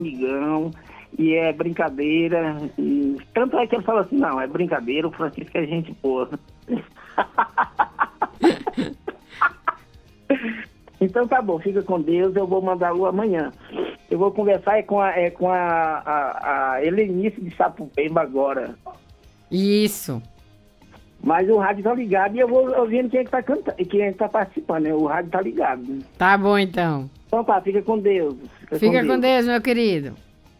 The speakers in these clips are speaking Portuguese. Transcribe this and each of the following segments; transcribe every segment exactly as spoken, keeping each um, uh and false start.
amigão, e é brincadeira. E tanto é que ele fala assim, não, é brincadeira, o Francisco é gente boa. Então tá bom, fica com Deus, eu vou mandar o amanhã. Eu vou conversar é com a, é com a, a, a Helenice de Sapupemba agora. Isso. Mas o rádio tá ligado e eu vou ouvindo quem é que tá cantando, quem é que tá participando, né? O rádio tá ligado. Tá bom, então. Então tá, fica com Deus. Fica, fica com, Deus. com Deus, meu querido.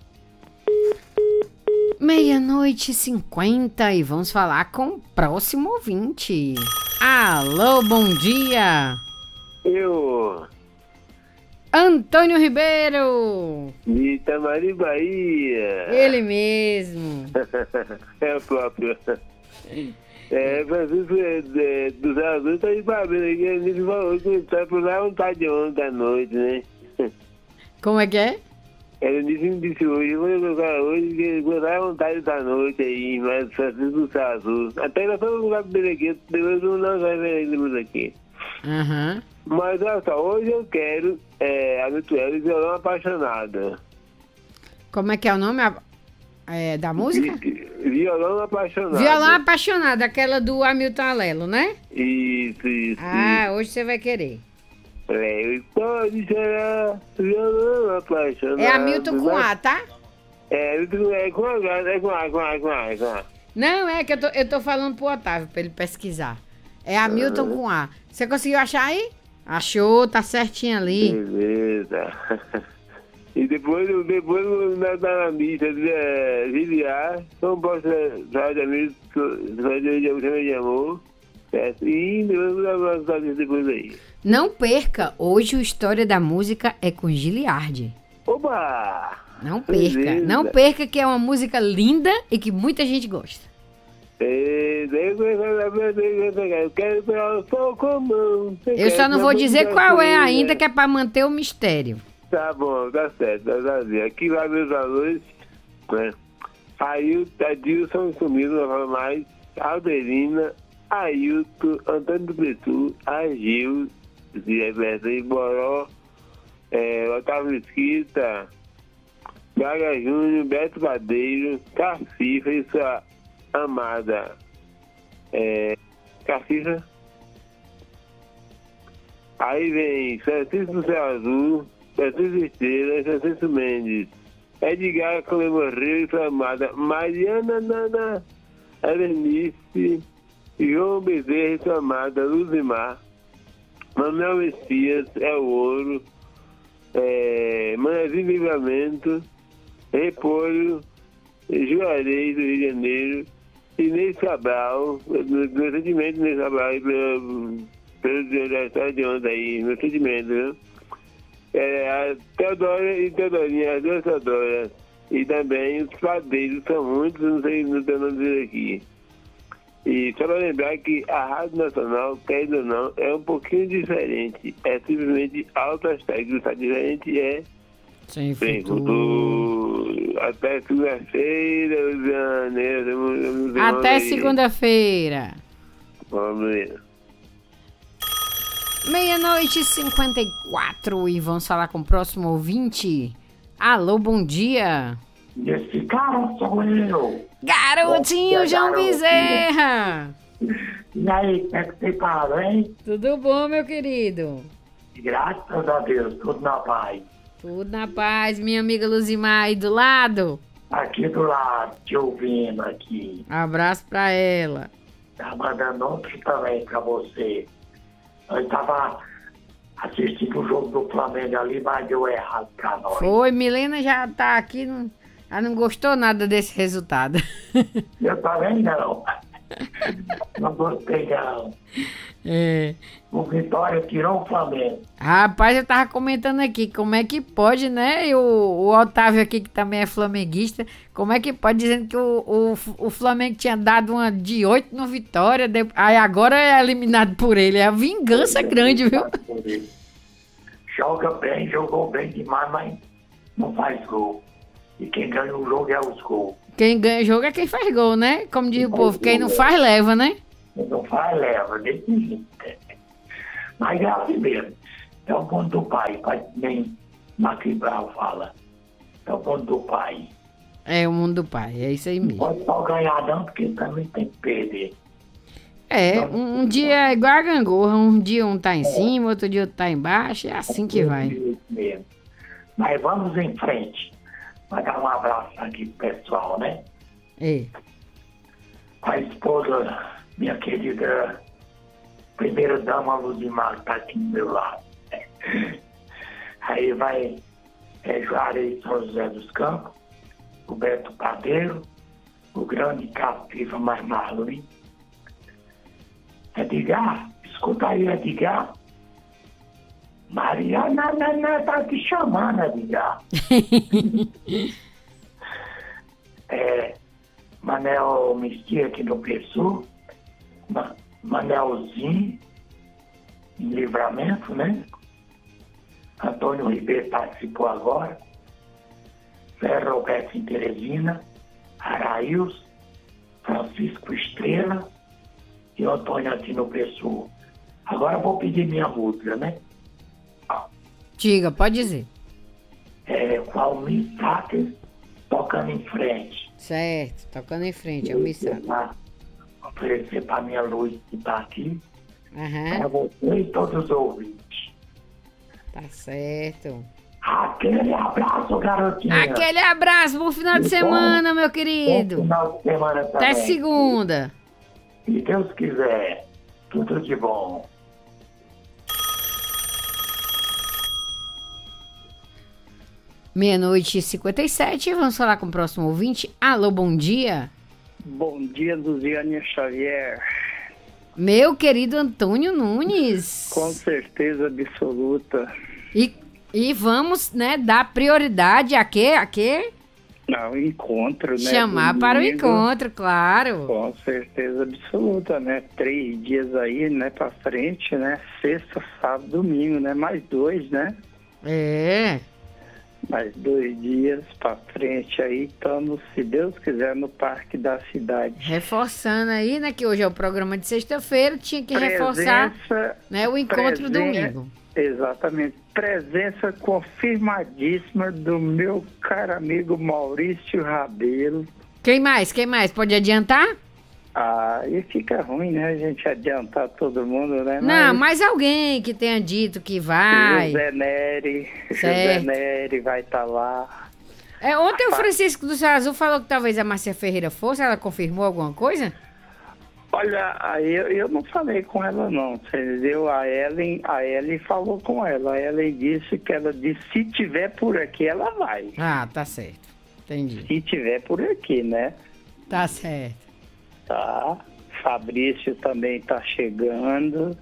Meia-noite e cinquenta e vamos falar com o próximo ouvinte. Alô, bom dia. Eu... Antônio Ribeiro. De Itamari, Bahia. Ele mesmo. É o próprio. É, Francisco é, é, dos Azul tá de babendo aqui. A gente falou que tá por lá um tá de ontem à noite, né? Como é que é? Ela disse, me disse hoje, eu vou colocar hoje, que gostar à vontade da noite aí, mas Francisco do Azul. Até nós fomos no lugar dele aqui, depois não vai ver ele aqui. Aham. Uhum. Mas olha só, hoje eu quero é, a Mituela de Violão Apaixonada. Como é que é o nome é, da música? Violão Apaixonado. Violão Apaixonado, aquela do Hamilton Alelo, né? Isso, isso. Ah, isso. hoje você vai querer. É, pode chorar, violão apaixonado. É Hamilton com A, tá? É, é com A, é com A, é com A, com A, com A. Não, é que eu tô, eu tô falando pro Otávio, pra ele pesquisar. É Hamilton uhum. com A. Você conseguiu achar aí? Achou, tá certinho ali. Beleza. E depois, depois na, na missa de Giliar, não posso falar de amigo, fazer de amor, certo? E depois vamos depois aí. Não perca, hoje o História da Música é com Giliardi. Oba! Não perca, beleza. Não perca que é uma música linda e que muita gente gosta. Eu quero pegar só com a mão. Eu só não vou dizer qual é ainda, que é pra manter o mistério. Tá bom, tá certo, tá certo. Aqui vai meus valores, né? Ailton, Adilson sumido, não fala mais. Alderina, Ailton, Antônio do Pretu, Agil, de Boró, é, Otávio Mesquita, Gaga Júnior, Beto Badeiro, Cacifa e sua amada é, Cacifa. Aí vem Francisco do Céu Azul, Francisco Esteira, Francisco Mendes, Edgar Clemorreu e sua amada Mariana Nana, Helenice, João Bezerra e sua amada Luzimar, Manuel Messias, é o Ouro, é, Manazinho Livramento, Repolho, Juarez do Rio de Janeiro, Inês Cabral, meu sentimento, Inês Cabral, pelo, pelo história de onda aí, meu sentimento, viu? É, a Teodora e Teodorinha, as duas Teodoras, e também os padeiros, são muitos, não sei, não tenho nome dizer aqui. E só para lembrar que a Rádio Nacional, querendo ou não, é um pouquinho diferente, é simplesmente alto hashtag, está diferente, é sem Sem futuro. futuro. Até segunda-feira, Luciane. Até segunda-feira. Vamos ver. Meia-noite e cinquenta e quatro e vamos falar com o próximo ouvinte. Alô, bom dia. Esse cara sou eu. Garotinho Ô, João garotinho. Bezerra. E aí, como é que você tá, hein? Tudo bom, meu querido? Graças a Deus, tudo na paz. Tudo na paz, minha amiga Luzimar aí do lado. Aqui do lado, te ouvindo aqui. Abraço pra ela. Tá mandando outro também pra você. Eu tava assistindo o jogo do Flamengo ali, mas deu errado pra nós. Foi, Milena já tá aqui, não, ela não gostou nada desse resultado. Eu também não. Não gostei não. É. O Vitória tirou o Flamengo. Rapaz, eu tava comentando aqui, como é que pode, né? E o, o Otávio aqui, que também é flamenguista, como é que pode, dizendo que o, o, o Flamengo tinha dado uma de oito no Vitória, de, aí agora é eliminado por ele. É a vingança grande, viu? Joga bem, jogou bem demais, mas não faz gol. E quem ganha o jogo é os gols. Quem ganha o jogo é quem faz gol, né? Como diz o povo, quem não faz, leva, né? Quem não faz, leva, desse jeito. Mas é assim mesmo. É o ponto do pai, pai nem Macri Brau fala. É o mundo do pai. É o mundo do pai, é isso aí Não mesmo. pode só ganhar não, porque também tem que perder. É, um, um dia é igual a gangorra, um dia um tá em cima, outro dia outro tá embaixo, é assim que vai. Isso mesmo. Mas vamos em frente. Mandar um abraço aqui pro pessoal, né? É. A esposa, minha querida primeira dama Luzimar, que tá aqui do meu lado. Aí vai é, Juarez São José dos Campos, o Beto Padeiro, o grande Capiva mais Marlin. Edgar, escuta aí, Edgar. Mariana Nené tá te chamando, Edgar. é, Manel Mestia aqui no Pessoa, Ma- Manelzinho, em Livramento, né? Antônio Ribeiro participou agora. Ferro Roberto em Teresina, Araíus, Francisco Estrela e Antônio aqui no Pessoa. Agora eu vou pedir minha música, né? Diga, pode dizer. É, com a Almir Sater tocando em frente. Certo, tocando em frente, é o missão. Pra oferecer para minha luz que está aqui, para Aham, você e todos os ouvintes. tá certo. Aquele abraço, garotinha. Aquele abraço, bom final de semana, meu Bom querido. final de semana também. Até segunda. Se Deus quiser, tudo de bom. Meia-noite e cinquenta e sete, vamos falar com o próximo ouvinte. Alô, bom dia. Bom dia, Luziane Xavier. Meu querido Antônio Nunes. Com certeza absoluta. E, e vamos, né, dar prioridade a quê? A quê? Não, encontro, né? Chamar para o domingo. encontro, claro. Com certeza absoluta, né? Três dias aí, né, pra frente, né? Sexta, sábado, domingo, né? Mais dois, né? É. Mais dois dias pra frente aí, estamos, se Deus quiser, no Parque da Cidade. Reforçando aí, né, que hoje é o programa de sexta-feira, tinha que reforçar, Presença, né, o encontro presen- domingo. Exatamente. Presença confirmadíssima do meu caro amigo Maurício Rabelo. Quem mais? Quem mais? Pode adiantar? Ah, e fica ruim, né? A gente adiantar todo mundo, né? Não, mais alguém que tenha dito que vai. José Neri, José Certo. Neri vai estar lá. É, ontem o Francisco do Céu Azul falou que talvez a Márcia Ferreira fosse, ela confirmou alguma coisa? Olha, aí eu, eu não falei com ela não, entendeu? A Ellen, a Ellen falou com ela. A Ellen disse que ela disse, se tiver por aqui, ela vai. Ah, tá certo. Entendi. Se tiver por aqui, né? Tá certo. Tá. Fabrício também tá chegando.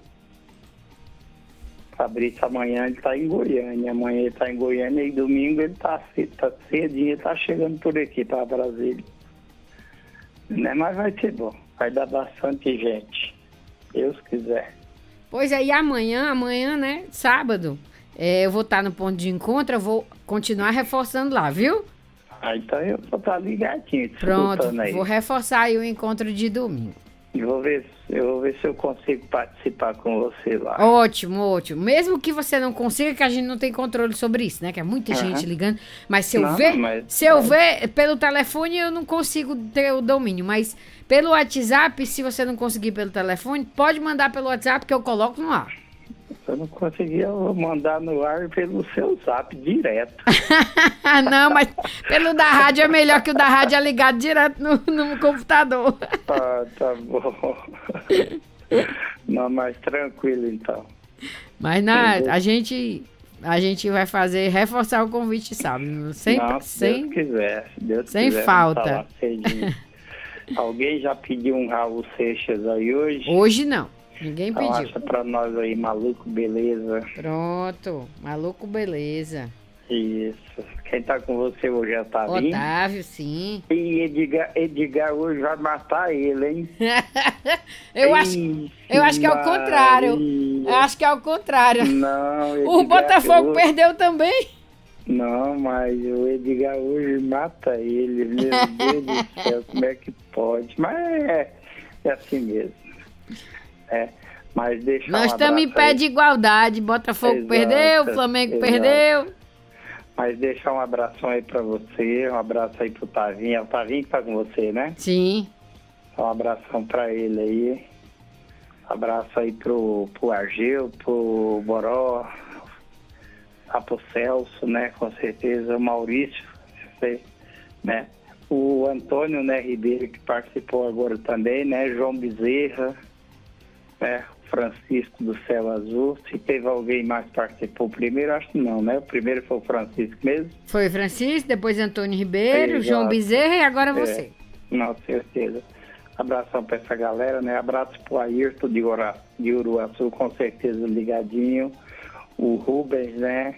Fabrício amanhã ele tá em Goiânia. Amanhã ele tá em Goiânia e domingo ele tá, ce- tá cedinho, ele tá chegando por aqui para Brasília. Né? Mas vai ser bom. Vai dar bastante gente. Deus quiser. Pois é, e amanhã, amanhã, né, sábado, é, eu vou estar no ponto de encontro, eu vou continuar reforçando lá, viu? Ah, então eu vou estar ligadinho, Pronto, escutando aí. vou reforçar aí o encontro de domingo. E vou ver, eu vou ver se eu consigo participar com você lá. Ótimo, ótimo. Mesmo que você não consiga, que a gente não tem controle sobre isso, né? Que é muita Aham. gente ligando. Mas se eu Não, ver, mas- se eu mas- ver pelo telefone, eu não consigo ter o domínio. Mas pelo WhatsApp, se você não conseguir pelo telefone, pode mandar pelo WhatsApp que eu coloco no ar. Se eu não conseguir, eu vou mandar no ar pelo seu zap direto. Não, mas pelo da rádio é melhor que o da rádio é ligado direto no, no computador. Ah, tá bom. Não, mas tranquilo então. Mas na, a gente a gente vai fazer, reforçar o convite, sabe? Sem, Não, se sem, Deus quiser. Se Deus sem quiser, falta. vamos falar cedinho. Alguém já pediu um Raul Seixas aí hoje? Hoje não. Ninguém Então pediu. acha pra nós aí, maluco, beleza? Pronto. Maluco, beleza. Isso. Quem tá com você hoje é Otavinho? Otávio, sim. E Edgar, Edgar hoje vai matar ele, hein? eu, acho, Ixi, eu acho que é o contrário. Maria. Eu acho que é o contrário. Não, O Edgar Botafogo hoje- perdeu também. Não, mas o Edgar hoje mata ele, meu Deus do céu, como é que pode? Mas é, é assim mesmo. É, mas deixa Nós um estamos em abraço pé aí. de igualdade. Botafogo Exato, perdeu, Flamengo exato. perdeu. Mas deixar um abração aí pra você, um abraço aí pro Tavinho. É o Tavinho que tá com você, né? Sim. Um abração pra ele aí. Um abraço aí pro, pro Argel, pro Boró, a pro Celso, né? Com certeza. O Maurício, sei, né? O Antônio, né, Ribeiro, que participou agora também, né? João Bezerra, né? Francisco do Céu Azul. Se teve alguém mais que participou primeiro, acho que não, né? O primeiro foi o Francisco mesmo. Foi Francisco, depois Antônio Ribeiro, Exato. João Bezerra e agora É, você. não, certeza. Abração pra essa galera, né? Abraço pro Ayrton de, Ura, de Uruaçu, com certeza ligadinho. O Rubens, né?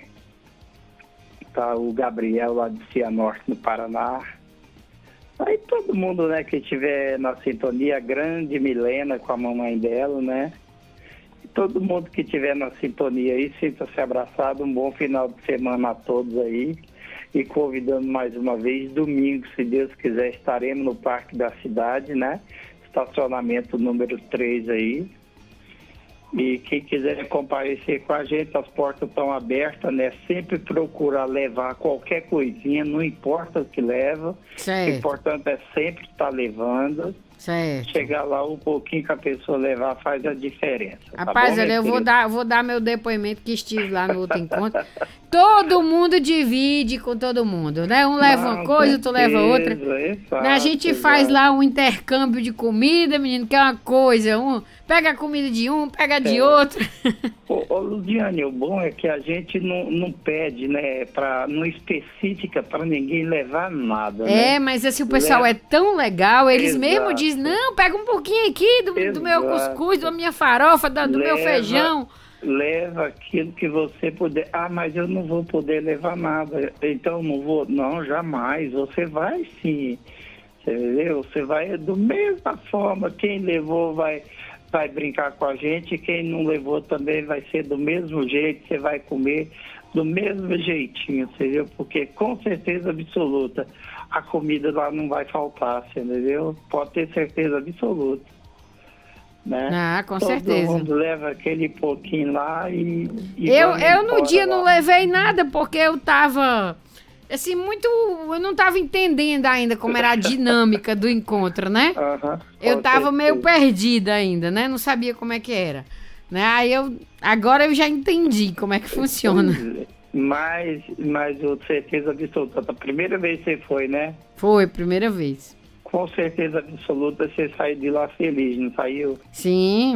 Tá o Gabriel lá de Cianorte, no Paraná. Aí todo mundo, né, que tiver na sintonia, a grande Milena com a mamãe dela, né? E todo mundo que tiver na sintonia aí, sinta-se abraçado. Um bom final de semana a todos aí. E convidando mais uma vez, domingo, se Deus quiser, estaremos no Parque da Cidade, né? Estacionamento número três aí. E quem quiser comparecer com a gente, as portas estão abertas, né? Sempre procurar levar qualquer coisinha, não importa o que leva. Certo. O importante é sempre estar levando. Certo. Chegar lá, um pouquinho que a pessoa levar faz a diferença. Rapaz, tá bom, olha, eu vou querido? dar, vou dar meu depoimento que estive lá no outro encontro. Todo mundo divide com todo mundo, né? Um leva uma Não, coisa, outro leva outra. certeza, exato, Né, a gente exato. faz lá um intercâmbio de comida, menino, que é uma coisa. Um pega a comida de um, pega de É. outro. Ô, ô Ludiane, o bom é que a gente não, não pede, né, pra, não especifica para ninguém levar nada, né? É, mas assim, o pessoal Leva- é tão legal, eles Exato. mesmo dizem, não, pega um pouquinho aqui do, do meu Exato. cuscuz, da minha farofa, da- do meu Leva- feijão. Leva aquilo que você puder. Ah, mas eu não vou poder levar nada. Então não vou. Não, jamais. Você vai sim. Você entendeu? Você vai do mesma forma. Quem levou vai, vai brincar com a gente. Quem não levou também vai ser do mesmo jeito. Você vai comer do mesmo jeitinho, entendeu? Porque com certeza absoluta a comida lá não vai faltar, você entendeu? Pode ter certeza absoluta. Né? Ah, com Todo certeza. mundo leva aquele pouquinho lá e... e Eu, vamos eu no embora dia lá. não levei nada, porque eu tava, assim, muito... Eu não tava entendendo ainda como era a dinâmica do encontro, né? Aham, Eu com tava meio certeza. perdida ainda, né? Não sabia como é que era. Né? Aí eu... Agora eu já entendi como é que funciona. Mas, mas eu certeza absoluta, a primeira vez que você foi, né? Foi, primeira vez. Com certeza absoluta você saiu de lá feliz, não saiu? Sim.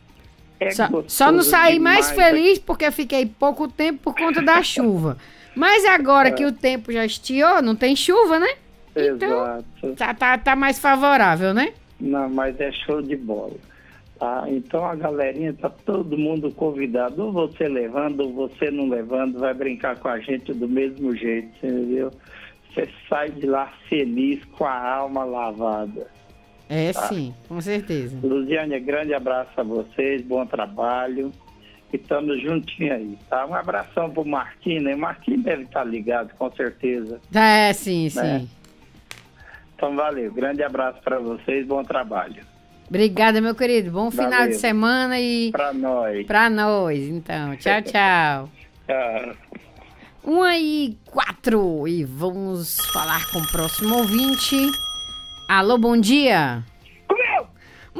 É Só, gostoso só não saí mais demais. feliz porque eu fiquei pouco tempo por conta da chuva. Mas agora que o tempo já estiou, não tem chuva, né? Então, Exato. tá, tá, tá mais favorável, né? Não, mas é show de bola. Tá? Então a galerinha tá todo mundo convidado. Ou você levando, ou você não levando, vai brincar com a gente do mesmo jeito, entendeu? Você sai de lá feliz, com a alma lavada. É, Tá. sim, com certeza. Luziane, grande abraço a vocês, bom trabalho. E estamos juntinhos aí, tá? Um abração pro Marquinhos, né? O Marquinhos deve estar ligado, com certeza. É, sim, sim. Né? Então, valeu. Grande abraço para vocês, bom trabalho. Obrigada, meu querido. Bom final Valeu. de semana e Para nós. pra nós, então. Tchau, tchau. Tchau. Um e quatro. E vamos falar com o próximo ouvinte. Alô, bom dia. Comeu!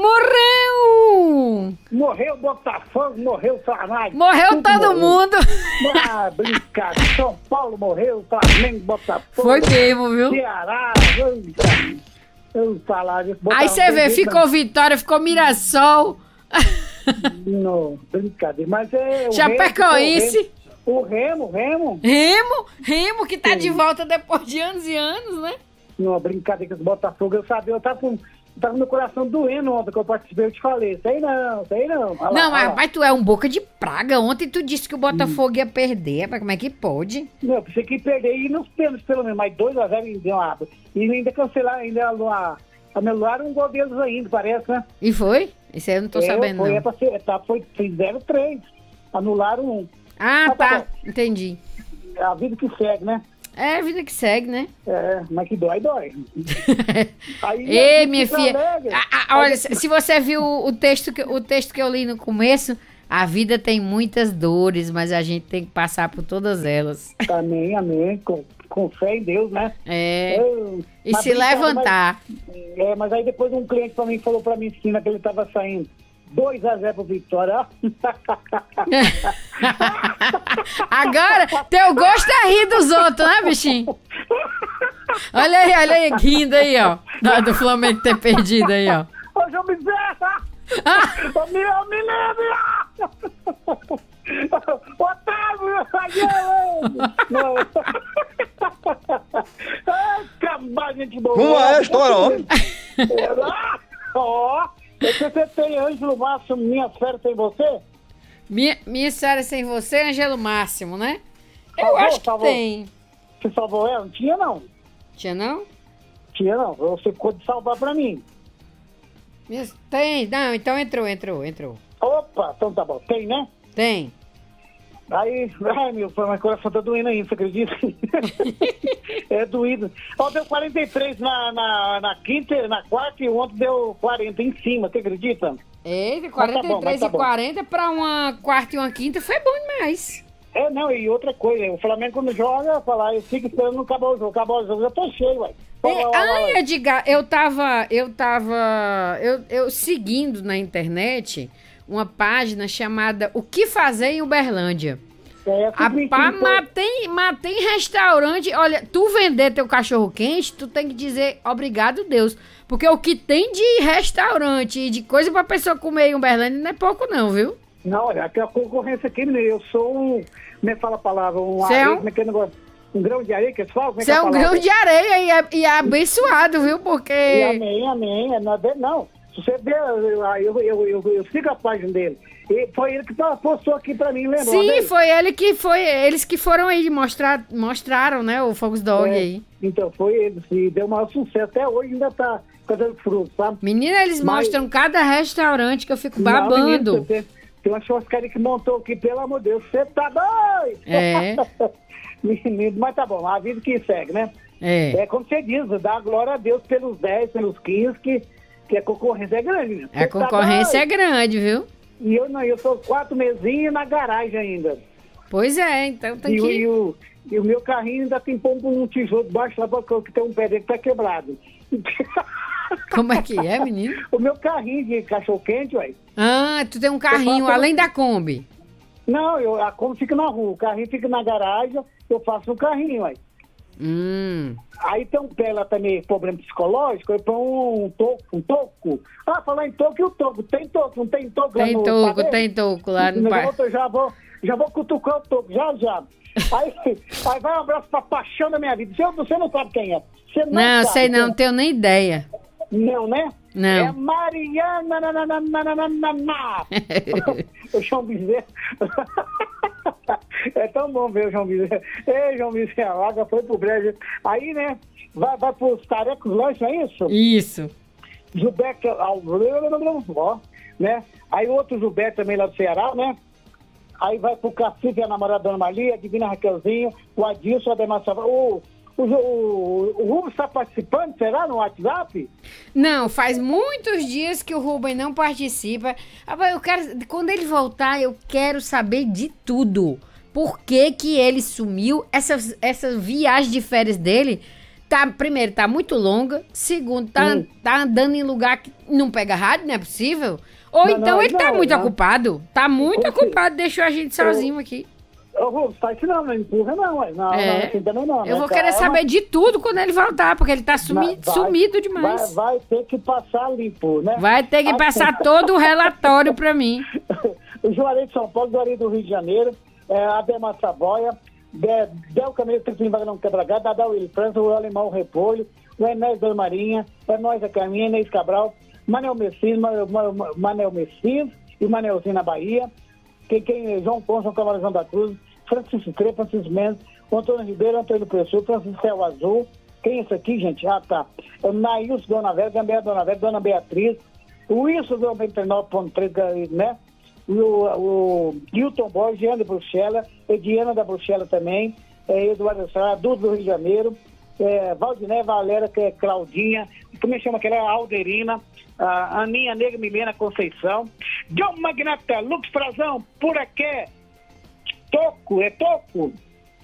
Morreu! Morreu Botafogo, morreu Flamengo. Morreu tudo todo morreu. mundo. Ah, brincadeira. São Paulo morreu, Flamengo, Botafogo. Foi mesmo, viu? Ceará, eita. Eu falar isso. Aí você vê, ficou Vitória, ficou Mirassol, Não, brincadeira. Mas é. o Chapecoense, Remo, O Remo, o Remo. Remo, Remo que tá Sim. de volta depois de anos e anos, né? Não, brincadeira com os Botafogo. Eu sabia, eu tava com. Tava no meu coração doendo ontem que eu participei, eu te falei. Sei não, sei não. Olha lá, Não, olha mas, lá. mas tu é um boca de praga. Ontem tu disse que o Botafogo ia perder, mas como é que pode? Não, eu pensei que perder e nos pênaltis, pelo menos, mas dois a zero deu uma. E ainda cancelaram, ainda a, anularam um gol deles ainda, parece, né? E foi? Isso aí eu não tô É, sabendo, foi, não. É pra ser, tá, foi zero três. Anularam um. Ah, Ah, tá. tá Entendi. É a vida que segue, né? É a vida que segue, né? É, mas que dói, dói. Aí, Ei, eu minha fico filha. alegre. Ah, ah, olha, se se você viu o texto, que, o texto que eu li no começo, A vida tem muitas dores, mas a gente tem que passar por todas elas. Amém, amém. Com, com fé em Deus, né? É. Eu, e se levantar. Mas, é, mas aí depois um cliente pra mim falou pra mim, esquina, que ele tava saindo. dois a zero pro Vitória. Agora, teu gosto é rir dos outros, né, bichinho? Olha aí, olha aí, rindo aí, ó. Do Flamengo ter perdido aí, ó. Ô, João Bezerra! Ô, meu menino! Otávio! Acabar, gente boa! Como é a história, ó? Ó, você tem Ângelo Máximo, Minha Férias Sem Você? Minha, minha Férias Sem Você, Ângelo Máximo, né? Eu Salvou, acho que salvou. tem. Você salvou ela? Não tinha, não. Tinha não? Tinha, não. Você ficou de salvar pra mim. Minha- Tem, não, então entrou, entrou, entrou. Opa, então tá bom. Tem, né? Tem. Aí, ai meu, meu coração tá doendo ainda, você acredita? É doído. Ó, deu quarenta e três na, na, na quinta, na quarta e ontem deu quarenta em cima, você acredita? Eita, Mas tá quarenta e bom, mas três tá e bom. quarenta pra uma quarta e uma quinta foi bom demais. É, não, e outra coisa, o Flamengo quando joga, falar, eu fico esperando não acabar o jogo, acabar o jogo, eu tô cheio, ué. Vai, vai, vai, vai, Ai, vai. Edgar, eu tava, eu tava, eu, eu seguindo na internet uma página chamada O Que Fazer em Uberlândia. É, Rapaz, simplesmente, mas tem, mas tem restaurante, olha, tu vender teu cachorro quente, tu tem que dizer obrigado Deus, porque o que tem de restaurante e de coisa pra pessoa comer em Uberlândia não é pouco não, viu? Não, olha, aqui a concorrência aqui, menino, eu sou um, como é que fala a palavra? Um, Você é areia, um- como é que é o negócio? Um grão de areia que eles falam? Como é Você que é a um palavra? grão de areia e é, e é abençoado, viu, E porque... amém, amém, é nada, não. Se você ver, eu, eu, eu, eu, eu sigo a página dele. E foi ele que postou aqui pra mim, lembra? Sim, dele? foi ele que foi, eles que foram aí mostrar, mostraram, né, o Fogos Dog É, aí. Então, foi ele, e deu maior sucesso. Até hoje ainda tá fazendo fruto, sabe? Menina, eles Mas- mostram cada restaurante que eu fico Não, menino, babando. você- tem uma churrascaria que montou aqui, pelo amor de Deus, você tá doido? É. Menino, mas tá bom, a vida que segue, né? É. É como você diz, dá glória a Deus pelos dez, pelos quinze, que, que a concorrência é grande. Né? A concorrência é grande, viu? E eu não, eu sou quatro mesinhas na garagem ainda. Pois é, então tem E, o- que... e, o, e o meu carrinho ainda tem pombo um tijolo debaixo lá, porque tem um pé dele que tá quebrado. Como é que é, menino? O meu carrinho de cachorro-quente, ué. Ah, tu tem um carrinho Eu faço- além da Kombi. Não, eu, a Kombi fica na rua, o carrinho fica na garagem, eu faço no carrinho, ué. Hum. Aí tem um pé lá também, problema psicológico, eu ponho um toco, um toco. Ah, falar em toco e o toco. Tem toco, não tem toco lá Tem no toco, padeiro? tem toco lá no No pai. outro eu já vou, já vou cutucar o toco, já, já. Aí, aí vai um abraço pra paixão da minha vida. Você, você não sabe quem é. Você não, Não, sabe, sei não, né? não tenho nem ideia. Não, né? Não. É Mariana. Na, na, na, na, na, na, na, na. O João Bezerra. É tão bom ver o João Bezerra. Ei, João Bezerra, a água foi pro brejo. Aí, né? Vai, vai pros tarecos lanches, é isso? Isso. Gilberto, ó, né? Aí outro Gilberto também lá do Ceará, né? Aí vai pro Cacique, a namorada da Dona Maria, a Divina Raquelzinho, o Adilson, o Ademar Savas. O, o, o, o Rubens está participando, será, no WhatsApp? Não, faz muitos dias que o Rubem não participa. Rapaz, eu quero, quando ele voltar, eu quero saber de tudo. Por que que ele sumiu? Essa, essa viagem de férias dele, tá, primeiro, tá muito longa. Segundo, tá, Hum. tá andando em lugar que não pega rádio, não é possível? Ou Não, então não, ele tá não, muito não. ocupado. Tá muito Com certeza. ocupado, deixou a gente sozinho aqui. Ô, Rubens, faz isso não, não empurra não, ué. Não, É. não, assim também não. Eu né? vou querer Calma. saber de tudo quando ele voltar, porque ele tá sumi- Vai- sumido demais. Vai, vai ter que passar limpo, né? Vai ter que Assim- passar todo o relatório pra mim. O Juarez de São Paulo, Juarez do Rio de Janeiro, é, Ademar Saboia, de, Del Camelo, Tricinho Vagrão Quebragado, Dadá Willi França, o Alemão Repolho, o Enés Dona Marinha, é nós a Caminha, Inês Cabral, Manel Messias, Ma- Ma- Manel Messias e o Manelzinho na Bahia, quem, quem, João Ponce, João Camarão João da Cruz, Francisco Crê, Francisco Mendes, o Antônio Ribeiro, Antônio Pessoa, Francisco Céu Azul. Quem é esse aqui, gente? Ah, tá. É o Nailson Dona Vera, Gambé Dona Vera, Dona Beatriz, o Wilson do noventa e nove ponto três, né? O, o Hilton Borges, Jean de Bruxelas, Ediana da Bruxelas também, é, Eduardo Sá, Dudu do Rio de Janeiro, é, Valdiné Valera, que é Claudinha, como é que chama aquela? Alderina, a Aninha Negra Milena Conceição, John Magnata, Lux Frazão, por aqui. Toco, é Toco.